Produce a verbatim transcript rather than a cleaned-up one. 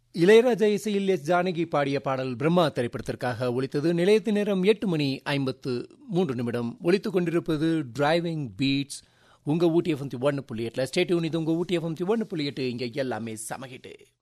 இளையராஜா இசையில் எஸ் ஜானகி பாடிய பாடல் பிரம்மா திரைப்படத்திற்காக ஒலித்தது. நிலையத்தின் நேரம் எட்டு மணி ஐம்பத்து மூன்று நிமிடம். ஒலித்துக் கொண்டிருப்பது டிரைவிங் பீட்ஸ். உங்க ஊட்டி எஃப்எம் ஒன்று புள்ளி எட்டுல ஸ்டேட் யூனிட் உங்க ஊட்டி எஃப்எம் ஒன்று புள்ளி எட்டு. இங்க எல்லாமே சமகிட்டு.